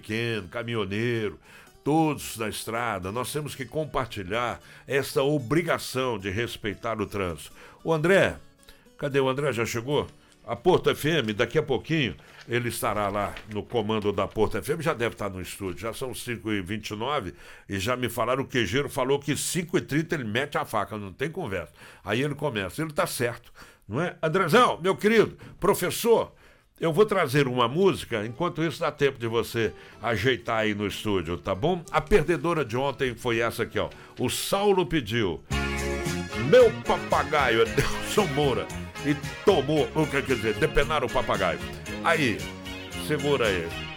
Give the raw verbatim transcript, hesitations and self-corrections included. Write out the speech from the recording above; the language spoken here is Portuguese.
pequeno, caminhoneiro, todos na estrada, nós temos que compartilhar essa obrigação de respeitar o trânsito. O André, cadê o André? Já chegou? A Porto F M, daqui a pouquinho, ele estará lá no comando da Porto F M, já deve estar no estúdio, já são cinco e vinte e nove e já me falaram, o Quejeiro falou que cinco e trinta ele mete a faca, não tem conversa. Aí ele começa, ele tá certo, não é? Andrezão, meu querido, professor, eu vou trazer uma música, enquanto isso dá tempo de você ajeitar aí no estúdio, tá bom? A perdedora de ontem foi essa aqui, ó, o Saulo pediu, Meu Papagaio, é Nelson Moura. E tomou, o que quer dizer, depenar o papagaio. Aí, segura aí.